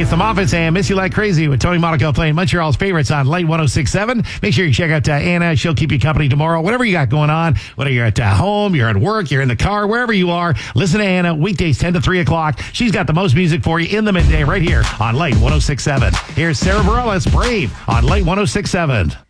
It's the Moffats and Miss You Like Crazy with Tony Monaco playing Montreal's favorites on Light 106.7. Make sure you check out Anna. She'll keep you company tomorrow. Whatever you got going on, whether you're at home, you're at work, you're in the car, wherever you are, listen to Anna weekdays 10 to 3 o'clock. She's got the most music for you in the midday right here on Light 106.7. Here's Sarah Bareilles, Brave on Light 106.7.